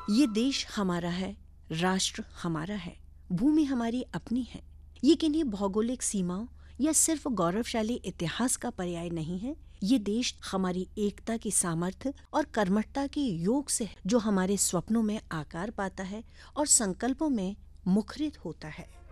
ये देश हमारा है, राष्ट्र हमारा है, भूमि हमारी अपनी है। ये किन्हीं भौगोलिक सीमाओं या सिर्फ गौरवशाली इतिहास का पर्याय नहीं है। ये देश हमारी एकता की सामर्थ्य और कर्मठता के योग से है, जो हमारे स्वप्नों में आकार पाता है और संकल्पों में मुखरित होता है।